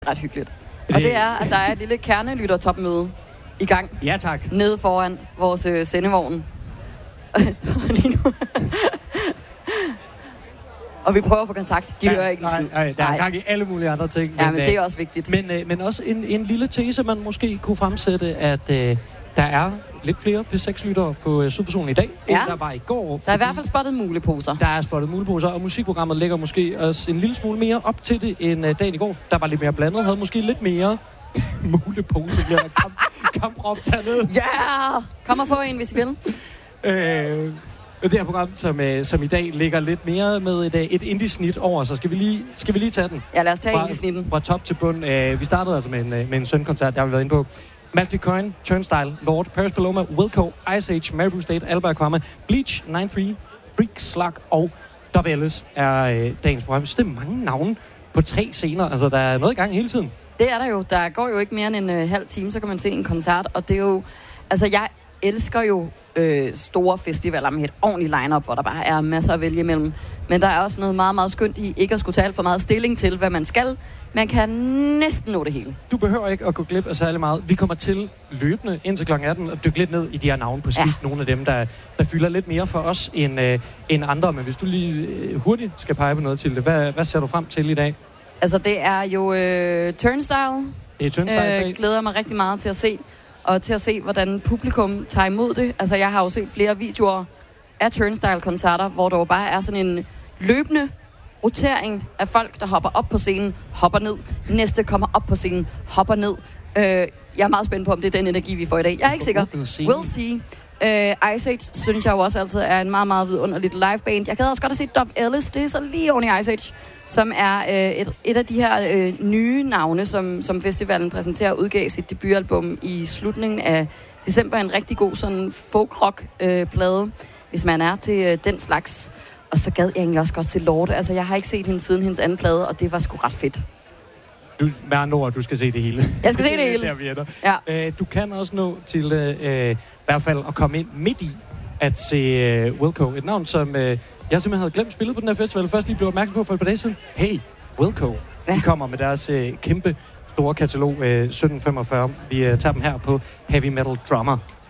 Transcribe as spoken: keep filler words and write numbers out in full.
ret hyggeligt. Og det er, at der er et lille kernelyttertopmøde i gang. Ja, tak. Nede foran vores øh, sendevogn. Lige nu. Og vi prøver at få kontakt. De ja, hører ikke en skid. Nej, nej, der er gang i alle mulige andre ting. Ja, men, men det er også vigtigt. Men, øh, men også en, en lille tese, man måske kunne fremsætte, at øh, der er lidt flere P seks-lyttere på øh, Sydforsonen i dag, ja. end der var i går. Der er i hvert fald spottet muleposer. Der er spottet muleposer, og musikprogrammet lægger måske også en lille smule mere op til det, end øh, dagen i går. Der var lidt mere blandet, havde måske lidt mere muleposer. Ja, kom, kom op dernede. Ja! Yeah! Kom og få en, hvis I vil. Øh... Det her program, som, øh, som i dag ligger lidt mere med et, øh, et indie-snit over, så skal vi lige, skal vi lige tage den. Ja, lad os tage fra, indie-snitten. Fra top til bund. Øh, vi startede altså med en, med en Søn-koncert, der har vi været inde på. Malty Coin, Turnstile, Lord, Paris Paloma, Wilco, Ice Age, Maribou State, Alba Aquama, Bleach, nine three, Freak, Slug og Dove Ellis er øh, dagens program. Så det er mange navne på tre scener. Altså, der er noget i gang hele tiden. Det er der jo. Der går jo ikke mere end en øh, halv time, så kan man se en koncert. Og det er jo... Altså, jeg elsker jo øh, store festivaler med et ordentligt line-up, hvor der bare er masser at vælge imellem. Men der er også noget meget, meget skønt i ikke at skulle tage alt for meget stilling til, hvad man skal. Man kan næsten nå det hele. Du behøver ikke at gå glip af særlig meget. Vi kommer til løbende indtil klokken atten at dykke lidt ned i de her navne på skift. Ja. Nogle af dem, der, der fylder lidt mere for os end, øh, end andre. Men hvis du lige øh, hurtigt skal pege på noget til det, hvad, hvad ser du frem til i dag? Altså, det er jo øh, Turnstile. Det er Turnstile øh, glæder mig rigtig meget til at se. Og til at se, hvordan publikum tager imod det. Altså, jeg har jo set flere videoer af Turnstile-koncerter, hvor der jo bare er sådan en løbende rotering af folk, der hopper op på scenen, hopper ned. Næste kommer op på scenen, hopper ned. Øh, jeg er meget spændt på, om det er den energi, vi får i dag. Jeg er ikke sikker. We'll see. Uh, Ice Age synes jeg jo også altid er en meget, meget vidunderligt liveband. Jeg gad også godt at se Dove Ellis. Det er så lige oven i Ice Age, som er uh, et, et af de her uh, nye navne, som, som festivalen præsenterer og udgav sit debutalbum i slutningen af december. En rigtig god sådan folk-rock-plade, uh, hvis man er til uh, den slags. Og så gad jeg egentlig også godt til Lorde. Altså, jeg har ikke set hende siden hendes anden plade, og det var sgu ret fedt. Du, med andre ord, du skal se det hele. Jeg skal se det hele. Der, vi er der. Ja. Uh, du kan også nå til... Uh, i hvert fald at komme ind midt i at se uh, Wilco. Et navn, som uh, jeg simpelthen havde glemt spillet på den her festival. Først lige blev opmærksom på for et par dage siden. Hey, Wilco. Ja. De kommer med deres uh, kæmpe store katalog uh, sytten femogfyrre. Vi uh, tager dem her på Heavy Metal Drummer.